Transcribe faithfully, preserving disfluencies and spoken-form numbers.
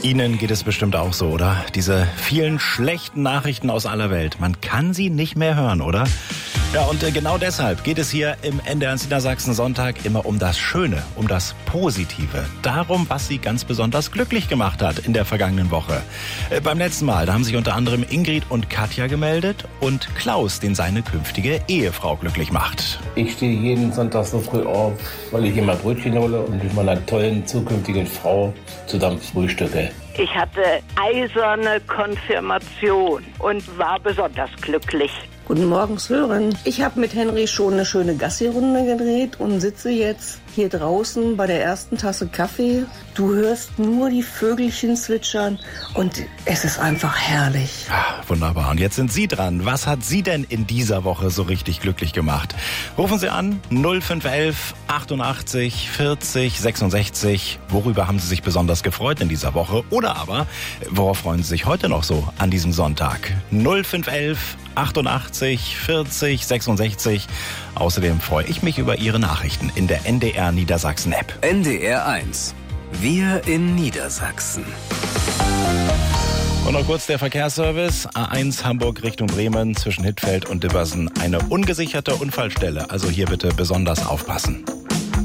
Ihnen geht es bestimmt auch so, oder? Diese vielen schlechten Nachrichten aus aller Welt. Man kann sie nicht mehr hören, oder? Ja, und genau deshalb geht es hier im N D R Niedersachsen Sonntag immer um das Schöne, um das Positive. Darum, was Sie ganz besonders glücklich gemacht hat in der vergangenen Woche. Äh, beim letzten Mal, da haben sich unter anderem Ingrid und Katja gemeldet und Klaus, den seine künftige Ehefrau glücklich macht. Ich stehe jeden Sonntag so früh auf, weil ich immer Brötchen hole und mit meiner tollen zukünftigen Frau zusammen frühstücke. Ich hatte eiserne Konfirmation und war besonders glücklich. Guten Morgen, Sören. Ich habe mit Henry schon eine schöne Gassi-Runde gedreht und sitze jetzt hier draußen bei der ersten Tasse Kaffee. Du hörst nur die Vögelchen zwitschern und es ist einfach herrlich. Ah, wunderbar. Und jetzt sind Sie dran. Was hat Sie denn in dieser Woche so richtig glücklich gemacht? Rufen Sie an null fünf eins eins achtundachtzig vierzig sechsundsechzig. Worüber haben Sie sich besonders gefreut in dieser Woche? Oder aber, worauf freuen Sie sich heute noch so an diesem Sonntag? null fünf eins achtundachtzig vierzig sechsundsechzig. Außerdem freue ich mich über Ihre Nachrichten in der N D R Niedersachsen App. N D R eins. Wir in Niedersachsen. Und noch kurz der Verkehrsservice. A eins Hamburg Richtung Bremen zwischen Hittfeld und Dibbersen. Eine ungesicherte Unfallstelle. Also hier bitte besonders aufpassen.